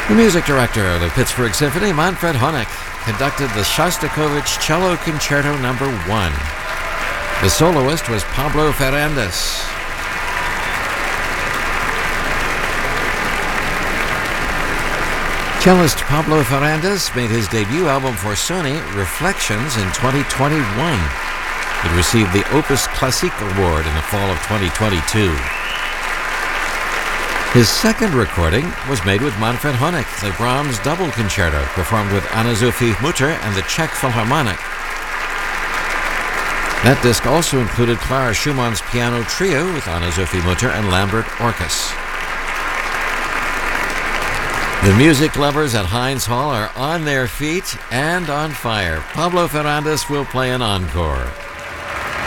The music director of the Pittsburgh Symphony, Manfred Honeck, conducted the Shostakovich Cello Concerto No. 1. The soloist was Pablo Ferrandis. Cellist Pablo Ferrandis made his debut album for Sony, Reflections, in 2021. It received the Opus Classique Award in the fall of 2022. His second recording was made with Manfred Honeck, the Brahms Double Concerto, performed with Anna-Sophie Mutter and the Czech Philharmonic. That disc also included Clara Schumann's Piano Trio with Anna-Sophie Mutter and Lambert Orkes. The music lovers at Heinz Hall are on their feet and on fire. Pablo Ferrandis will play an encore.